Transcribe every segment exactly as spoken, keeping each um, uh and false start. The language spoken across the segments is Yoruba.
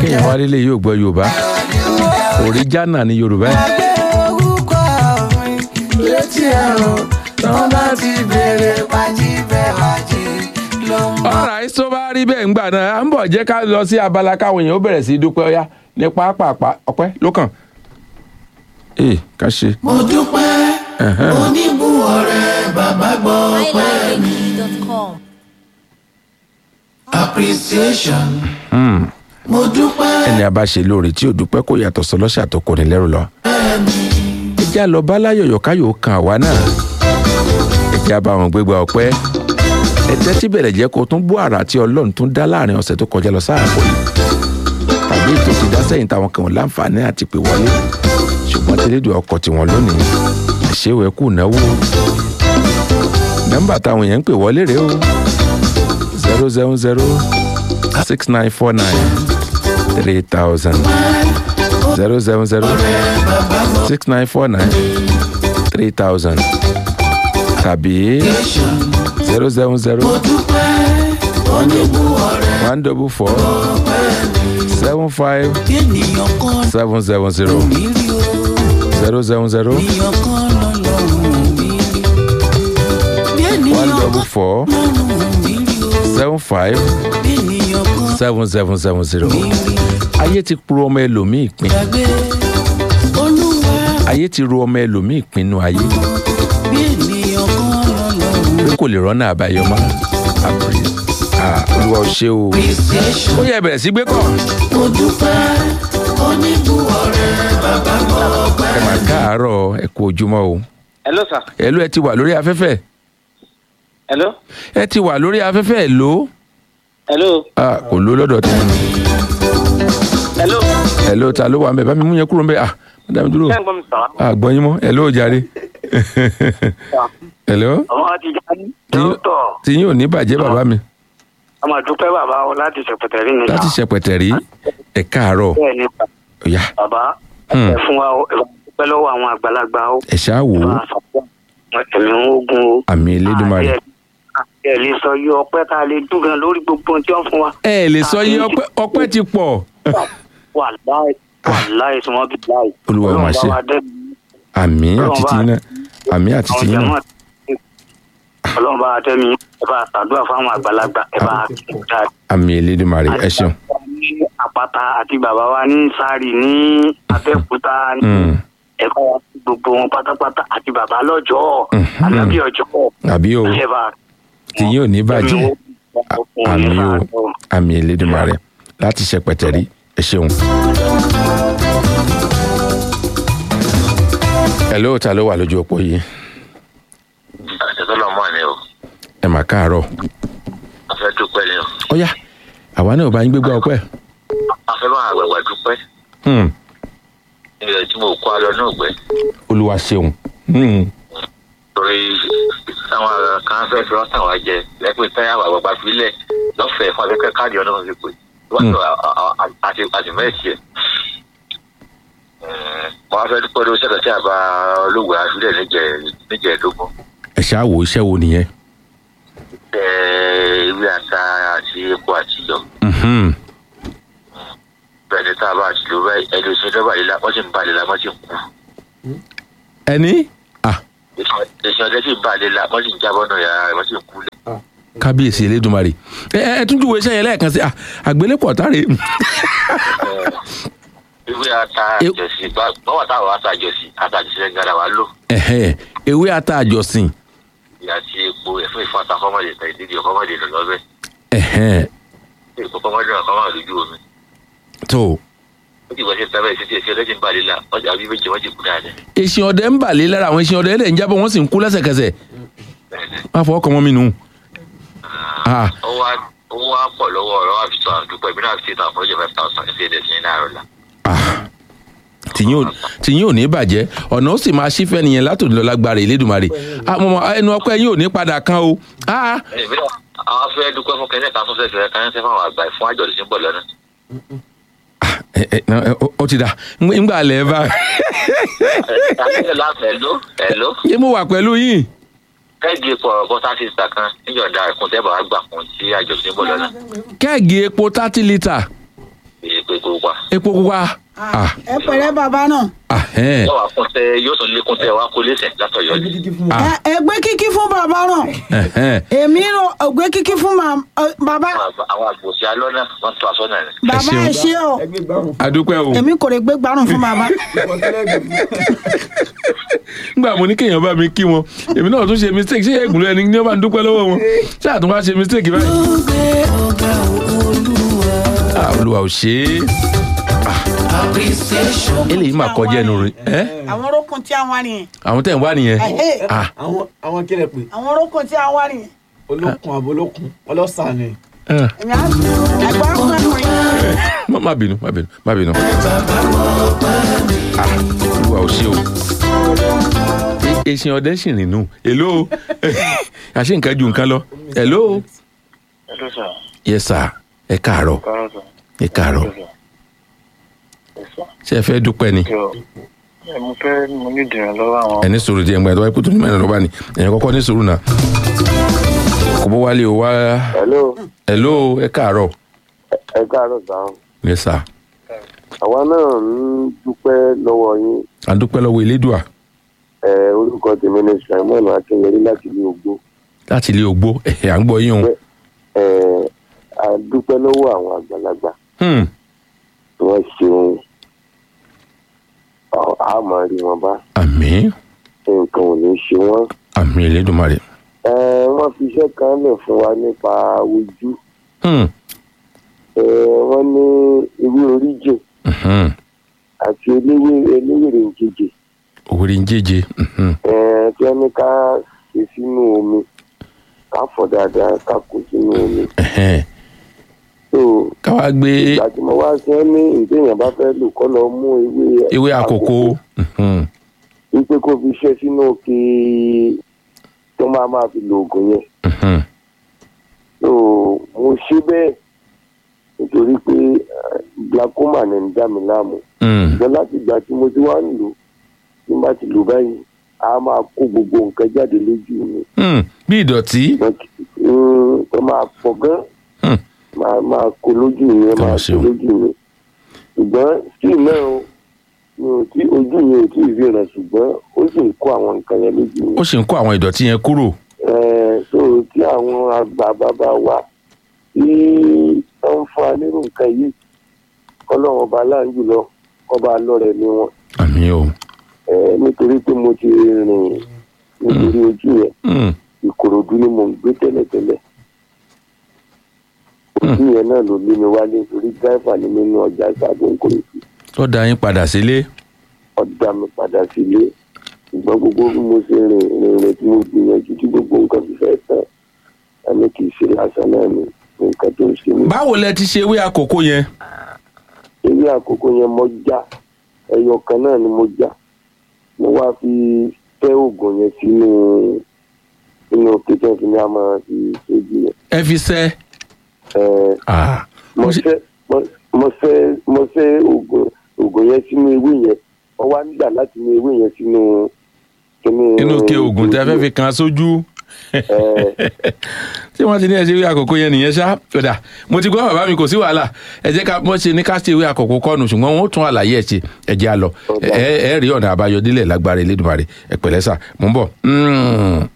kéèyàn wá lílé yóò gbọ́ Yorùbá òríjánà ní Yorùbá ẹ̀. orúkọ mi létí ẹ̀rọ tó bá ti bèrè pàjí bẹ́ẹ̀ pàjí ló ń bọ̀. ọ̀rọ̀ àìsàn bá rí bẹ́ẹ̀ ńgbà náà à ń bọ̀ jẹ́ ká lọ sí abala káwọn èèyàn ó bẹ̀rẹ̀ sí í dúpẹ́ ọ̀yá ní pápápá ọpẹ́ lókàn. ee ká ṣe. mo dúpẹ́ oníbù ọ̀rẹ́ bàbá gbọ́ pẹ́ mi. appreciation. mo dúpẹ́. ẹni a bá ṣe lóore tí ò dúpẹ́ kó yàtọ̀ sọlọ́ṣà tó kò ní lẹ́rù lọ. ẹ jẹ́ àlọ́ bá láyọ̀yọ̀ káyọ̀ kan àwa náà. ẹ jẹ́ àbá wọn gbégbá ọpẹ́. ẹ tẹ́tí bẹ̀rẹ̀ jẹ́ kó tún bú àrà tí Ọlọ́run tún dá láàrin ọ̀sẹ̀ tó kọjá lọ sáàpọ̀ yìí. tàbí ètò ti dá sẹ́yìn táwọn kan láǹfààní àti pè wọlé. ṣùgbọ́n tẹ́lẹ̀dù ọkọ̀ tiwọn lónìí àṣewẹ̀ kù náwó. nọ́mbà táwọn èèyàn ń pè wọlé rèé o zero zero zero six nine four nine three thousand zero zero zero six nine four nine three thousand tàbí zero zero zero one double four seven five seven seven zero zero zero zero one double four seven five seven seven seven zero. ayé ti ru ọmọ ẹlòmíì pin ayé ti ru ọmọ ẹlòmíì pinnu ayé pé kò lè rọ́nà àbáyọ mọ́ àbúrí olúwa ò ṣe o ó yẹ bẹ̀rẹ̀ sí gbé kọ́. mo dúpẹ́ oníbù ọ̀rẹ́ bàbá gbọ́ pẹ́ mi. ẹ máa káàárọ̀ ẹ kú ojúmọ́ o. hello sir. hello ẹ ti wà lórí afẹ́fẹ́. hello. ẹ ti wà lórí afẹ́fẹ́ ẹ̀ ló. hello. ah kò ló lọ́dọ̀ tí. hello. hello ta ló wà mẹ́ bá mi mú yẹn kúrò mẹ́ ah madame dúró. ṣé ń gbọ́ mi sọ. ah gbọ́ yín mọ́ hello jàre. hello. àwọn àti ìjà ní dókítọ̀. tí yín ò ní bàjẹ́ bàbá mi. a máa dúpẹ́ bàbá o láti ṣèpẹ̀tẹ̀rí nìyà. láti ṣẹpẹtẹrí ẹ káàárọ̀. bẹ́ẹ̀ ni ọ̀yá bàbá ẹ fún wa o ẹ bá dúpẹ́ lọ́wọ́ àwọn àgbàlagbà o. ẹ ṣáà wò ó ẹ̀mí ń ogun o. àmì Elédùmarè. ẹ lè sọ yí ọpẹ́ tá a lè dùn gan lórí gbogbo ohun tí wọ́n fún wa. ẹ lè sọ yí ọpẹ́ ọpẹ́ ti pọ̀. wàláì wàláì sọmọ bí láì. Olúwa ó máa ṣe. àmì àti tiyín náà àmì àti tiyín náà. ọlọ́run bá tẹ́ mi ẹ bá ṣàdúrà fáwọn àgbàlagbà ẹ bá kí n dáa. àmì Elédùmarè ẹ ṣeun. ní àpáta àti bàbá wa ní sáré ní abẹ́òkúta ní ẹ̀kọ́ gbogbo wọn pátápátá àti bàbá lọ́jọ́ àbí ọjọ́ àbí o tiyín ò ní bàjẹ́ àmì o àmì Elédùmarè láti ṣẹpẹtẹrí ẹ ṣeun. hello ta ló wà lójú òpó yìí. àtẹ̀tọ́lọ́ mọ́ ni o. ẹ mà káàárọ̀. a fẹ́ dúpẹ́ ni o. ọ̀yá àwa náà ò bá yín gbégbá ọpẹ́. a fẹ́ bá àgbàgbà dúpẹ́. ilẹ̀ tí mo kọ́ alọ náà gbẹ. Olúwa ṣeun. torí àwọn kan fẹ́ fi rọ́ṣà wá jẹ lẹ́pẹ́ táyà àgbàgbà filẹ̀ lọ́fẹ̀ẹ́ fún akẹ́kẹ́ káàdì ọ̀nà fi pè wọ́n sọ àtìmẹ́ẹ̀tì ẹ̀. mo wá fẹ́ dúpẹ́ lórí sẹ́kẹ̀ tí a bá olóògbé àfilẹ̀ níjẹ̀ẹ́dógún. ẹ ṣáà wo iṣẹ́ wo nìyẹn. ewé ata àti epo àtiyọ̀. bẹ́ẹ̀ ni tá a bá ti lò bẹ́ẹ̀ ẹni oṣù tó bá lè la wọ́n sì ń balẹ̀ la wọ́n sì ń kú. ẹni. èsì ọdẹ sì ń balẹ̀ la wọ́n sì ń jábọ́ náà yàrá wọ́n sì ń kú. kábíyèsí Elédùmarè ẹ ẹ tún júwe iṣẹ́ yẹn lẹ́ẹ̀kan sí àgbélépọ̀ táre. ewé ata àjọsìn báwa táwọn ata àjọsìn ata àjọsìn ẹ̀ gara wa lò. ewé ata àjọsìn. àti epo ẹ̀fọ́ ìfọ́ta fọ́mọ̀dé tẹ̀ ìdíje fọ́mọ̀dé lọ lọ́bẹ̀. epo fọ́mọ̀dé náà fọ́mọ̀ lójú omi. tó. ó ti wọ́n ṣe tẹ́lẹ̀ ìṣẹ́jú ẹ̀ṣẹ́ ọdẹ ti ń balẹ̀ la ọjà àbí méjì wọ́n ti kú dáadáa. èsì ọdẹ ń balẹ̀ lára àwọn èsì ọdẹ ẹ̀ ń jábọ̀ wọ́n sì ń kú lẹ́sẹ̀kẹsẹ̀. má fọwọ́ kàn mọ́ mi nù. ó wá pọ̀ lọ́wọ́ ọ̀rọ̀ àfihàn àdúpọ̀ ìbínú àti ṣètò àfọ̀rọ̀jẹ̀ five thousand ṣe é dẹ̀ sí ní náírà la. tìyín ò ní bàjẹ́ ọ̀nà ó sì máa ṣí fẹ́ nìyẹn látòdì lọ lágbára Elédùmarè ẹnu ọpẹ́ yín ò ní padà kan o. àwọn afẹ́ dúpẹ́ fún kẹ́ńtẹ́ kan fún fẹ́ẹ́ kan ṣẹ́ fún àwọn àgbà fún àjọ̀dún sí ń bọ̀ lọ́nà. ó ti dà ńgbà lẹ́ bá. yé mo wà pẹ̀lú yín. kẹ́ẹ̀gì epo bọ́tà sísà kan níjọ̀dá ẹ̀kún tẹ́bà wá gbà fún tí àjọ̀dún sí ń bọ̀ lọ́nà. kẹ́ẹ̀gì epo thirty litre. èpè kò epo pupa. Ah. ẹ pẹ̀lẹ́ bàbá náà. Ah, eh. yóò wá kún tẹ yóò tún lékún tẹ wá kó lẹsẹ látọ̀yọ́ ni. Ah. ẹ gbé kíkí fún bàbá náà. Eh, eh. èmi ò gbé kíkí fún màmá- ọ, bàbá. àwọn àgbòsí alọ́nà wọ́n tó aṣọ náà ni. bàbá ṣeun. ẹ ṣé o. adúpẹ́ o. èmi kò lè gbé gbárùn fún bàbá. ngbà mo ní kéèyàn bá mi kí wọn èmi náà tún ṣe mistake ṣé ẹgùn lẹni ní wọn bá ń dúpẹ́ lọ́wọ́ wọn ṣé àtún wá ṣe mistake báyìí. Ah, olúwa ò ṣe é eléyìí máa kọjá ẹnu rẹ ẹ àwọn orókùn tí a wá nìyẹn. àwọn tẹ̀ ń wá nìyẹn. Ẹ̀hẹ́. Ah, àwọn àwọn kílẹ̀ pé àwọn orókùn tí a wá nìyẹn. olókun àbólókun ọlọ́sàn ni. eh. èmi á ẹ̀gbọ́n pẹ̀lú yín. má má bínú má bínú má bínú. Ah, olúwa ò ṣe o. E- èsì ọdẹ sì rìn nù èló àṣé nǹkan ju nǹkan lọ èló. Hello sir. yes sir ẹ káàárọ̀ Káàárọ̀ sir. ẹ káàárọ̀ Yes sir. ṣé ẹ fẹ́ dúpẹ́ ni. Jọ ẹ mo fẹ́ mo ní ìdìrán lọ́wọ́ àwọn. ẹni sùúrù díẹ̀ ńgbà tó wáyé kótó ní mẹ́rin lọ́ba ni ẹ̀yin kọ́kọ́ ní sùúrù náà. kò bó wálé o wá. hello hello ẹ káàárọ̀. ẹ káàárọ̀ sáà yes sir àwa náà ń dúpẹ́ lọ́wọ́ yín à ń dúpẹ́ lọ́wọ́ elédùà ẹ orúkọ tèmi ní Simon Akínyẹlé láti ilé Ògbó láti ilé Ògbó ẹ̀hẹ̀ à ń gbọ́ yín o. ẹ a dúpẹ́ lọ́wọ́ àwọn àgbàlagbà Hmm, tí wọ́n ṣeun Ọ- a máa rí wọn bá àmín nǹkan ò ní ṣe wọ́n àmín Elédùmarè. ẹ wọ́n fi iṣẹ́ kan lẹ̀ fún wa nípa ojú Hmm, ẹ wọ́n ní ewé oríjì mhm. àti eléwé eléwèrè njèjì òwúrì ń jẹ́jẹ́. Mhm. ẹ tí wọ́n ní ká ṣe sínú omi ká fọ̀ dáadáa ká kó sínú omi Ẹ̀hẹ́n. so káwá gbé ìgbà tí mo wá ṣe é ní ìdéèyàn bá fẹ́ lò kọ́ lọ mú ewé ewé àkókò. Mhm. wípé kó fi ṣẹ́ sínú òkè tó máa máa fi lo oògùn yẹn Mhm. so mo ṣe bẹ́ẹ̀ nítorí pé eh, glaucoma ní ń dá mi láàmú Hmm, ṣùgbọ́n láti ìgbà tí mo ti wá ń lò tí n bá ti lò báyìí a máa kó gbogbo nǹkan jáde lójú mi hmm. bí ìdọ̀tí. Mm, tó máa pọ̀ gan Hmm. máa máa kó lójú mi Kọ́ máa kó ṣeun. lójú mi ṣùgbọ́n sí náà o mi ò tí ojú mi ò tí ì ríran ṣùgbọ́n ó sì ń kó àwọn nǹkan yẹn lójú mi. ó sì ń kó àwọn ìdọ̀tí yẹn kúrò. Ẹ, so tí àwọn àgbà bàbá wa tí wọ́n ń fún wa nínú nǹkan yìí kọ́lọ́run ọba láǹjù lọ kọ́ba lọ́rẹ̀ ni wọn àmín o. Ẹ, nítorí pé mo ti rìn nítorí ojú yẹn Hmm, Ìkòròdú ni mo ń gbé tẹ́lẹ̀tẹ́lẹ̀ ojú yẹn náà ló lé mi wálé nítorí dráìfà ni mi nínú ọjà ìgbàgbọ́ Ìkòròdú tó da yín padà sílé. ọ̀dà mi padà sílé ṣùgbọ́n gbogbo bí mo ṣe rìn rìn rìn tí mo gbìyànjú tí gbogbo nǹkan fi fẹ́ tán ẹni kì í ṣe lásán náà ni nǹkan tó ń ṣe mí. báwo lẹ ti ṣe ewé àkókò yẹn. ewé àkókò yẹn mo já ẹyọ kan náà ni mo já mo wá fi tẹ oògùn yẹn sínú sínú kíkẹ́ kí ni a máa fi ṣojú yẹn. ẹ fi sẹ́. Ẹ, Ah, mo ó sì- ṣe mo mo ṣe mo ṣe oògùn oògùn yẹn sínú ewé yẹn wọ́n wá nígbà láti ní ewé yẹn sínú kíní. inú ke oògùn tẹ fẹ́ fi kan sójú. Ẹ, ṣé wọ́n ti ní ẹ̀ṣẹ̀ ewé àkókò yẹn nìyẹn ṣá. kódà mo ti gbọ́ bàbá mi kò sí wàhálà ẹ jẹ́ ká wọ́n ṣe ní ká ṣe ewé àkókò kọ́nu ṣùgbọ́n wọ́n ó tún àlàyé ẹ̀ ṣe ẹ jẹ́ á lọ ẹ ẹ rí ọ̀nà àbáyọ dílẹ̀ lágbára Elédùmarè ẹ pẹ̀lẹ́ sà mò ń bọ̀. Mm.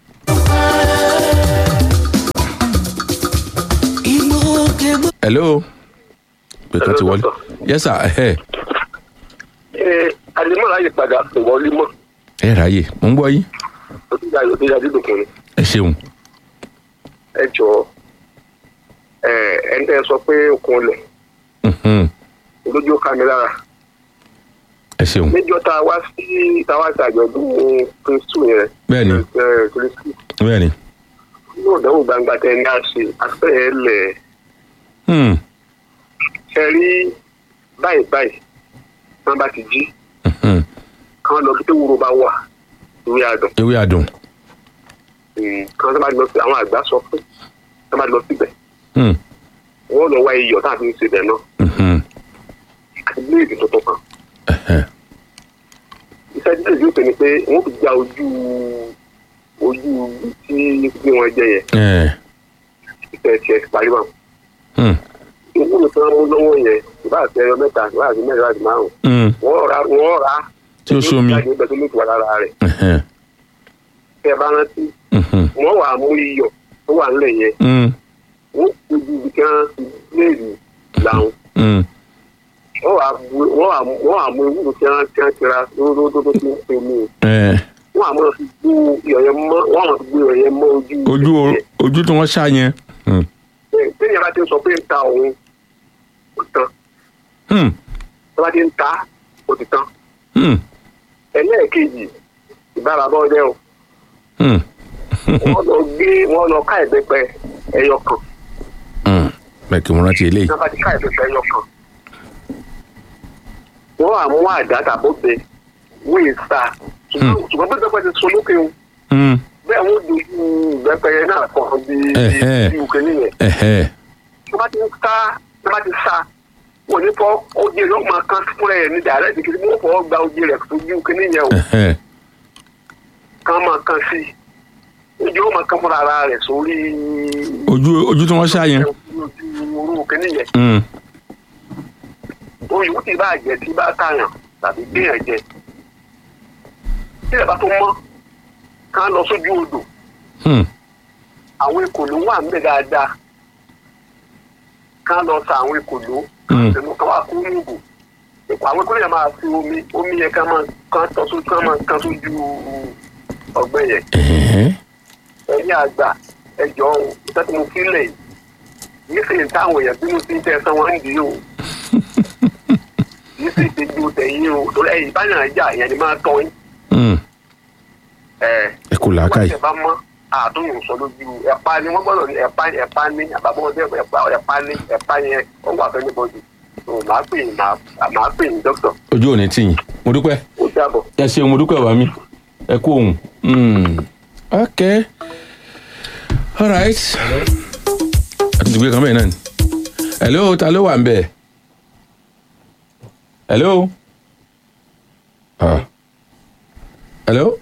hello pé kan ti wọlé yes sir ẹ ẹ àlèmọ́ láyè padà kò wọlé mọ́ ẹ ráyè mò ń gbọ́ yín ó ti dáa lóde adídòkun ni ẹ ṣeun. ẹ jọ ẹ ẹni tẹ́ ẹ sọ pé okun lẹ̀ Mhm. lójú ó ká mi lára ẹ ṣeun. níjọ́ tá a wá sí tá a wá sí àjọ̀dún prince two yẹn Bẹ́ẹ̀ni. ẹ prince two bẹ́ẹ̀ni. yóò dánwò gbangba tẹ ní àṣẹ àfẹ́ ẹ lẹ̀ Hmm. ṣe rí báyìí báyìí wọ́n bá ti jí Mhm. kán lọ bí tó wúro bá wà ìwé àdùn ewé àdùn. kán tó bá lọ sí àwọn àgbà sọ pé tó bá lọ síbẹ̀ Hmm. wọ́n lọ wá iyọ̀ táàbí ń ṣe bẹ̀ náà Mhm. àti bíléèdì tuntun kan Ẹ̀hẹ̀. iṣẹ́ bíléèdì yóò pè ní pé wọ́n fi já ojú ojú tí bí wọ́n jẹ yẹn Ẹ̀. ìfẹ́ tiẹ̀ ti parí wọn. Hmm. ìwúlò tí wọ́n mú lọ́wọ́ yẹn ìbá àti ẹyọ mẹ́ta ìbá àti mẹ́rin àti márùn Mm. wọ́n ra wọ́n ra Tí ó sómi. jáde ibẹ̀ tó lè wà lára rẹ̀ Ẹ̀hẹ́n. tẹ́ ẹ bá rántí Mhm. wọ́n wà á mú iyọ̀ tó wà nílẹ̀ yẹn Mm. wọ́n kú ibi kan léèrè làwọn Mm. wọ́n wà á bu- wọ́n wà á mú- wọ́n wà á mú ewúro tí wọ́n ti ń tira lódódó tó ń pè mí Ẹ̀. wọ́n àmọ́ fi gbó iyọ̀ yẹn mọ́ wọ́n àmọ́ fi gbó iyọ̀ yẹn mọ́ ojú Ojú o- ojú tí wọ́n ṣá yẹn. Mm. téèyàn bá ti ń sọ pé ń ta òun kò tán Mm. tó bá ti ń ta kò ti tán Mm. ẹlẹ́ẹ̀kejì ìbárabọ́ ọdẹ o Mm. wọ́n lọ gbé wọ́n lọ ká ìbẹ́pẹ ẹyọ kan Mm. Bẹ́ẹ̀ kí mo rántí eléyìí. náà bá ti ká ìbẹ́pẹ ẹyọ kan wọ́n àmú àdá tàbóbe wíì sá ṣùgbọ́n ṣùgbọ́n bí ìbẹ́pẹ ti so lókè o Mm. bẹ́ẹ̀ wọ́n dojú ìbẹ́pẹ yẹn náà kàn bí Ẹ̀hẹ́. bí òkè nìyẹn Ẹ̀hẹ́. tó bá ti ń sá tó bá ti sá wọ́n ní fọ́ oje rẹ̀ ó máa kan fúnra ẹ̀ ní dàrẹ́ ti kiri wọ́n fọ́ gba oje rẹ̀ sójú òkè nìyẹn o Ẹ̀hẹ́. kan máa kan sí i ojú ó máa kan fúnra ara rẹ̀ sórí Ojú ojú tí wọ́n ṣá yẹn. ojú orú òkè nìyẹn. Mm. oyè wọ́n ti bá jẹ tí bá tààyàn tàbí gbéyàn jẹ tí ẹ bá tó mọ́ ká lọ sójú odò Mm. àwọn ekòló wà ń bẹ dáadáa ká lọ sa àwọn ekòló Mm. ẹnu ká wá kó yìnbó ipò àwọn ekòló yẹn máa fi omi omi yẹn ká máa kán tọ́ sójú ká máa kán sójú ọgbẹ́ yẹn Ẹ̀hẹ́. ẹ̀yìn àgbà ẹ̀jọ̀ ìtọ́ tí mo fi lẹ̀ yìí yìí sì ń táwọn èèyàn bínú sí tẹ́ ẹ sanwó ń dì í o yìí sì ti ju tẹ̀yìn o lórí ẹ̀yìn báyàn ajá ìyẹn ni máa tọ́ yín. Mm. ẹ̀ Ẹ kú làákàyè. wọ́n ti bá mọ́ àtúnyìn sọ lójú ẹ̀pá ni wọ́n gbọ́dọ̀ ní ẹ̀pá ẹ̀pá ní àbábọ́ ọdẹ ẹ̀pá ẹ̀pá ní ẹ̀pá yẹn wọ́n wà fẹ́ẹ́ níbọ̀dì tó máa pè yín máa pè yín dókítà Ojú ò ní tì yín. Mo dúpẹ́. ó dàbọ̀. Ẹ ṣeun, mo dúpẹ́ wá mi. Ẹ kú òun. Mm. Okay. All right. A ti gbé kan bẹ́ẹ̀ náà ni. Hello, ta ló wà ń bẹ̀? Hello. Ah. Hello.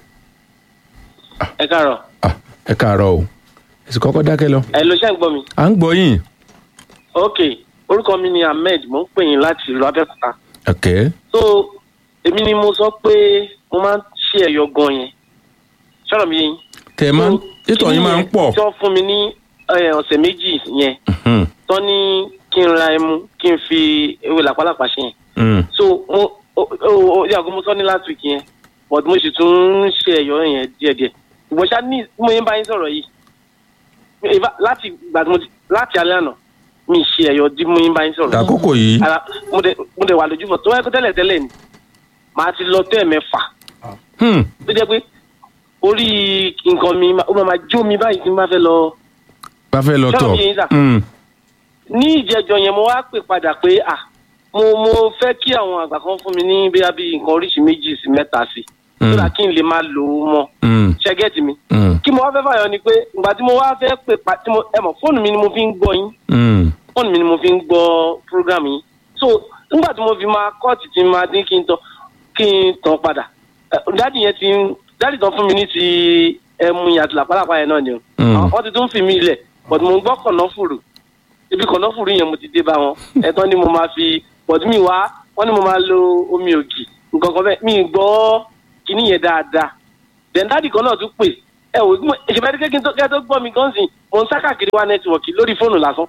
ẹ káàárọ̀. Ah, ẹ káàárọ̀ o. Ẹ sì kọ́kọ́ dákẹ́ lọ. ẹ ló ṣe ń gbọ́ mi. À ń gbọ́ yín. ok orúkọ mi ni ahmed mo ń pè yín láti ìlú abẹ́òkúta. Okay. so èmi ni mo sọ pé mo máa ń ṣe ẹ̀yọ gan yẹn ṣọ́nà mi yẹn. Tẹ ẹ máa ń títọ̀ yín máa ń pọ̀. tí wọ́n fún mi ní eh, ọ̀sẹ̀ méjì yẹn Mhm. tán ní kí n ra ẹmu kí n fi ewé làpálàpá ṣe yẹn. Mm. so mo o yàgò mo sọ ní last week yẹn but mo sì tún ń ṣe ẹ̀yọ yẹn díẹ̀díẹ̀ ìwọ ṣá ní bí mo yẹn bá yín sọ̀rọ̀ yìí ìbá- láti ìgbà tí mo ti- láti alẹ́ àná mi ṣe ẹ̀yọ dí mo yín bá yín sọ̀rọ̀ yìí. Àkókò yìí. Ara- mo dẹ̀ mo dẹ̀ wà lójúmọ̀ tó wáyé kó tẹ́lẹ̀ tẹ́lẹ̀ ni màá ti lọ tẹ́ mẹ́fà Hmm. tó jẹ́ pé orí nǹkan mi ma- ó máa ma jó mi báyìí tí n bá fẹ́ lọ. Bá fẹ́ lọ Ṣọ́nà tọ̀. mi yẹn sà. Mm. ní ìjẹjọ yẹn mo wá pè padà pé à mo mo fẹ́ kí àwọn àgbà kan fún mi ní bóyá bí nǹkan oríṣi méjì sí mẹ́ta sí Mm. sódà kí n lè máa lò ó mọ́ Mm. ṣẹ́gẹ́tì mi. Mm. kí mo wá fẹ́ fàyọ ni pé ìgbà tí mo wá fẹ́ pè pa tí mo ẹ mọ̀ fóònù mi ni mo fi ń gbọ́ yín Mm. fóònù mi ni mo fi ń gbọ́ program yín so nígbà tí mo fi máa kọ́ọ̀tì tí máa dín kí n tán kí n tán padà dáàdì yẹn ti ń dáàdì tán fún mi ní ti ẹmu yàtọ̀ làpálàpá yẹn náà ni o Mm. wọ́n ti tún fi mí lẹ̀ but mo ń gbọ́ kànáfùrù ibi kànáfùrù yẹn mo ti dé bá wọn ẹ̀tọ́ ni mo máa fi but mi wá wọ́n ní mo máa lo omi ògì nǹkan kan bẹ́ẹ̀ mi gbọ́ kíní yẹn dáadáa then dáàdì kan náà tún pè ẹ wò ìṣèlú ẹ̀dẹ́gẹ́ kí n tó kẹ́ tó gbọ́ mi gan sí mo ń sá káàkiri wá nẹ́tíwọ̀kì lórí fóònù lásán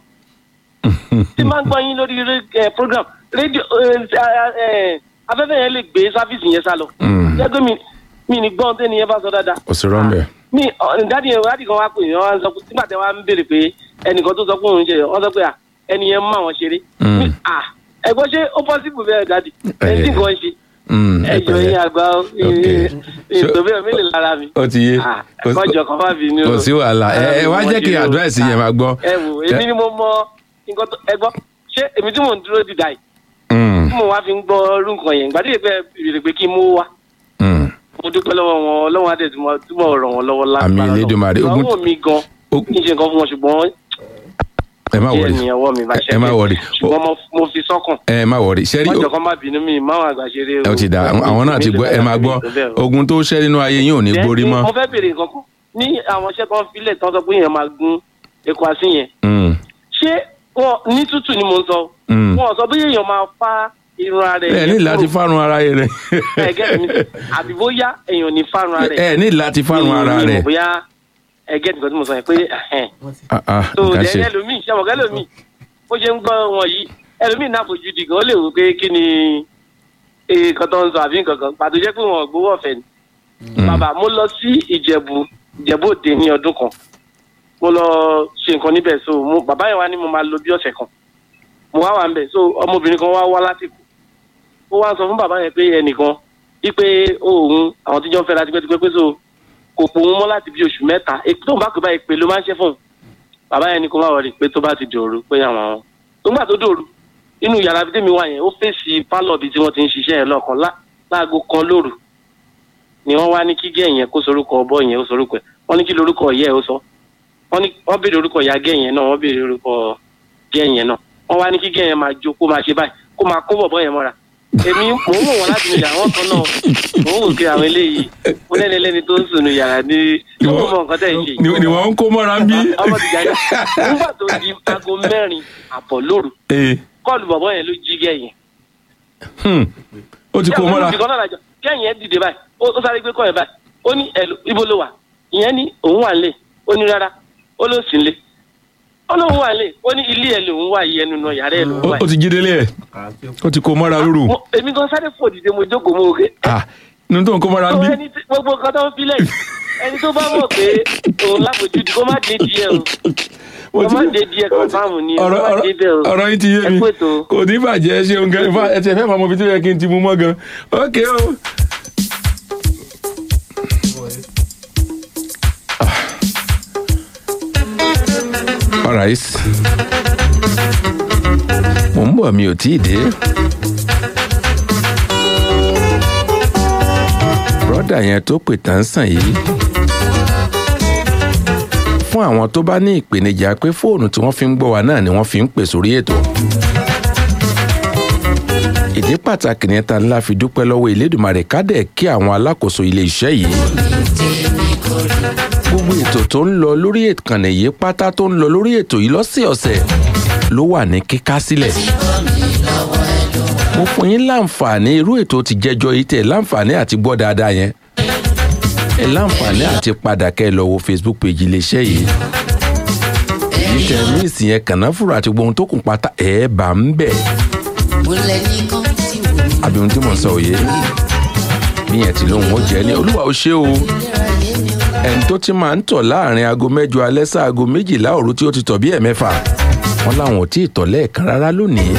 tí máa ń gbọ́ yín lórí ré- eh, program rédíò eh, eh, afẹ́fẹ́ yẹn lè gbé sáfíìsì yẹn sá lọ. Mm. jẹ́gbẹ́ mi mi ní gbọ́n tẹ́ni yẹn bá sọ dáadáa. Kò sí rọ́ńbẹ́. mi ọ̀, dáàdi yẹn dáàdi kan wá pè yẹn wá sọ pé nígbà tí wọ́n á ń béèrè pé ẹnìkan tó sọ pé òun ṣe yẹ wọ́n sọ pé à ẹni yẹn mú àwọn ṣeré. Mm. Mi- à ẹ̀gbọ́n ṣé ó pọ́sibù bẹ́ẹ̀ dáàdi ẹni tí nǹkan ṣe Mm. Ẹ ẹjọ́ pẹ̀lẹ́. yín àgbà Okay. ètò bẹ́ẹ̀ mi lè lára mi. Ó ti yé. Ah, Kò sí- kọjọ kan má bínú. kò sí wàhálà. Ẹ ẹ wá jẹ́ kí advice yẹn máa gbọ́. ẹ wò èmi ni mo mọ nǹkan tó ẹ gbọ́ ṣé èmi tí mò ń dúró dìda yìí Mm. tí mo wá fi ń gbọ́ irú nǹkan yẹn ìgbà tí èpè ìrèlè pé kí n mú wá Mm. mo dúpẹ́ lọ́wọ́ wọn ọlọ́run adé tí mo túbọ̀ ràn wọ́n lọ́wọ́ lágbára Àmín Elédùmarè. Ogun- ìwọ́n mi gan Ogun- kí n ṣe nǹkan fún wọn ṣùgbọ́n Ẹ má díẹ̀ wọrí. ni ọwọ́ mi bá ṣe Ẹ má wọrí. ṣùgbọ́n mo- mo fi sọ́kàn Ẹ má wọrí. Ṣé rí wọ́n jọ kan má bínú mi máwọn àgbà ṣeré ẹ ó ti dà àwọn náà ti gbọ́ ẹ máa gbọ́ ogun tó ṣẹ́ nínú ayé yín ò ní borí mọ́. mo fẹ́ béèrè nǹkan kan ní àwọn iṣẹ́ kan filẹ̀ tán sọ pé èèyàn máa gún eku asín yẹn Mm. ṣé wọn ní tútù ni mo ń sọ wọn sọ bóyá èèyàn máa fa irun ara ẹ ẹ ní láti fárun ara rẹ. ẹ gẹ́gẹ́ mi àbí bóyá èèyàn ní fárun ara ẹ ẹ ní láti fárun ara rẹ. bóyá ẹ gẹ́gẹ́ nǹkan tí mo sọ yẹn pé tó nǹkan ṣe. dẹ́ ẹlòmíì ṣàmọ̀kẹ́ ẹlòmíì bó ṣe ń gbọ́ wọn yìí ẹlòmíì náà fojú di gan ó lè wò pé kí ni nǹkan tó ń sọ àbí nǹkan kan pàtó jẹ́ pé wọn ò gbowó ọ̀fẹ́ ni. bàbá mo lọ sí ìjẹ̀bú ìjẹ̀bú òde ní ọdún kan mo lọ ṣe nǹkan níbẹ̀ so mo bàbá yẹn wá ní mo máa lo bí ọ̀sẹ̀ kan mo wá wà níbẹ̀ so ọmọbìnrin kan wá wá lásìkò ó wá sọ fún bàbá yẹn pé ẹnìkan wípé òun àwọn tíjọ́ ń fẹ́ láti pẹ́ pé so kò pòun mọ́ láti bí oṣù mẹ́ta èpè tó ń bá pè báyìí pé ló máa ń ṣe fún un bàbá yẹn ní kó má wọlé pé tó bá ti dòru pé àwọn tó ń gbà tó dòru inú yàrá bí tèmi wà yẹn ó fèsì pálọ̀ bí tí wọ́n ti ń ṣiṣẹ́ yẹn lọ́kàn láago kan lóru ni wọ́n wá ní kí gẹ́ yẹn kó sorúkọ ọbọ̀ yẹn ó sorúkọ ẹ̀ wọ́n ní kí lorúkọ yẹ ó sọ wọ́n ní wọ́n béèrè orúkọ ìyá gẹ́ yẹn náà wọ́n béèrè orúkọ gẹ́ yẹn náà wọ́n wá ní kí gẹ́ yẹn máa jó kó máa ṣe báyìí kó máa kó bọ̀bọ̀ yẹn mọ́ra èmi mò ń wò wọ́n láti nu yàrá wọn kan náà mò ń wò kí àwọn eléyìí ó lẹ́ni lẹ́ni tó ń sùn nu yàrá ní ọmọ nǹkan tẹ̀ ń ṣe. ni wọ́n ń kó mọ́ra ń bí. ọmọ ti jáde nígbà tó di aago mẹ́rin àbọ̀ lóru kọ́ọ̀lù bọ̀bọ̀ yẹn ló jí gẹ́ yẹn. ó ti kó mọ́ra. gẹ́ yẹn dìde báyìí ó sáré gbé kọ́ yẹn báyìí ó ní ẹ̀lú ibo ló wà ìyẹn ní òun wà lé ó ní rárá ó ló sì ń lé ó lóun wà lé ó ní ilé ẹ̀ lòun wà yìí ẹnu náà yàrá ẹ̀ lòun wà yìí. ó ti jí délé ẹ̀ ó ti kó mọ́ra lóru. èmi kan sáré fò dìde mo jókòó mo rè. ah inú tó ń kó mọ́ra ń bí. gbogbo nǹkan tó ń filẹ̀ yìí ẹni tó bá mọ̀ pé òun lápòjúdi kó má dé díẹ̀ o kó má dé díẹ̀ kó fáàmù ni o má dé bẹ́ẹ̀ o. ọ̀rọ̀ yín ti yé mi kò ní bàjẹ́ ṣe òun gan ẹ ti fẹ́ fọmọ ibi tó yẹ kí n ti mú mọ́ gan. ok o. alright mo ń bọ̀ mi ò tí ì dé. brọ́dà yẹn tó pè tán sàn yìí fún àwọn tó bá ní ìpèníjà pé fóònù tí wọ́n fi ń gbọ́ wa náà ni wọ́n fi ń pè sórí ètò. ìdí pàtàkì ní ta ńlá fi dúpẹ́ lọ́wọ́ Elédùmarè kádẹ̀ kí àwọn alákòóso ilé iṣẹ́ yìí. gbogbo ètò tó ń lọ lórí ìkànnì yìí pátá tó ń lọ lórí ètò yìí lọ́sẹ̀ọ̀sẹ̀ ló wà ní kíká sílẹ̀. mo fún yín láǹfààní irú ètò ti jẹjọ yìí tẹ̀ láǹfààní àti gbọ́ dáadáa yẹn. ẹ láǹfààní àti padà kẹ́ ẹ lọ wo Facebook page iléeṣẹ́ yìí. èyí tẹ míìsì yẹn kànáfùrù àti gbogbo ohun tó kù pátá ẹ̀ bá ń bẹ̀. àbí ohun tí mo sọ òye bí yẹn ti lóhùn ó jẹ́ ní olúwa ó ṣe o ẹni tó ti máa ń tọ̀ láàrin aago mẹ́jọ alẹ́ sáago méjìlá òru tí ó ti tọ̀ bí ẹ̀mẹ́fà wọn làwọn ò tí ì tọ̀ lẹ́ẹ̀kan rárá lónìí.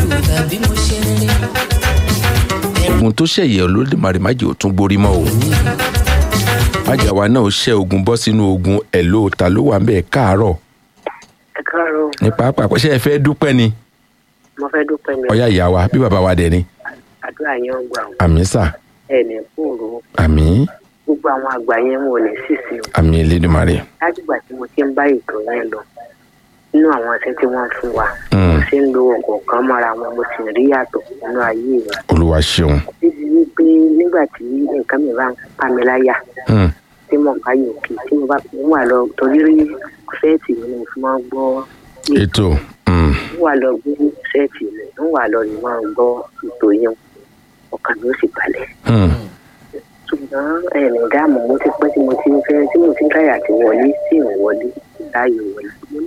ogun tó ṣẹ̀yẹ Olódùmarè májè ò tún gborí mọ́ o. májàwa náà ṣẹ́ ogun bọ́ sínú ogun ẹ̀ ló ta ló wà ń bẹ̀ káàárọ̀. ẹ káàárọ̀. ní pàápàá ṣé ẹ fẹ́ dúpẹ́ ni. mo fẹ́ dúpẹ́ mi. ọ̀yá ìyá wa bí bàbá wa dẹ̀ ni. àdúrà yẹn ń gbà wọn. àmín sà. ẹ ní kúrò. àmín. gbogbo àwọn àgbà yẹn wọn ò ní sísè o. àmín Elédùmarè. látìgbà tí mo ti ń bá ètò yẹn lọ nínú àwọn ọ̀sẹ̀ tí wọ́n fún wa mo ṣe ń lo ọ̀kọ̀ọ̀kan mọ́ra wọn mo sì rí yàtọ̀ nínú ayé mi. Olúwa ṣeun. bíbi wípé nígbà tí nǹkan mi bá ń pa mi láyà tí mo bá yòó kí tí mo bá wà lọ torí rí sẹ́ẹ̀tì mi mo fi máa ń gbọ́ ètò. mo wà lọ gbé sẹ́ẹ̀tì mi mo wà lọ ní máa ń gbọ́ ètò yẹn ọkàn mi ó sì balẹ̀. ṣùgbọ́n ẹ̀mí dáàmú mo ti pẹ́ tí mo ti ń fẹ́ tí mo ti ń káyà tí wọlé sí ìwọlé láàyè wọlé.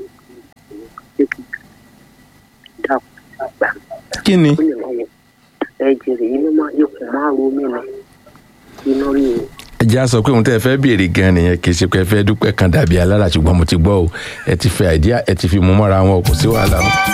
kí ni. ẹ̀jẹ̀ rẹ̀ inú máa ikùn máa ro mí ni inú rí o. ẹ jẹ́ àsọ pé òun tẹ́ ẹ fẹ́ béèrè gan nìyẹn kì í ṣe pé ẹ fẹ́ dúpẹ́ kan dàbí alára ṣùgbọ́n mo ti gbọ́ o ẹ ti fẹ́ àìdíà ẹ ti fi mú mọ́ra wọn kò sí wàhálà o.